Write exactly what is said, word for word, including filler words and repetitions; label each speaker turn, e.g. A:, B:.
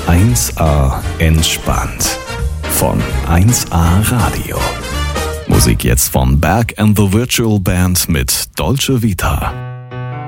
A: eins A entspannt von eins A Radio. Musik jetzt von Berg and the Virtual Band mit Dolce Vita.